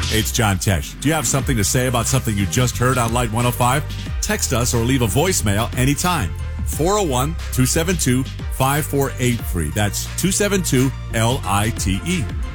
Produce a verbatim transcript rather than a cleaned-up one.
Hey, it's John Tesh. Do you have something to say about something you just heard on Light one oh five? Text us or leave a voicemail anytime. four oh one, two seven two, five four eight three. That's two seven two L I T E.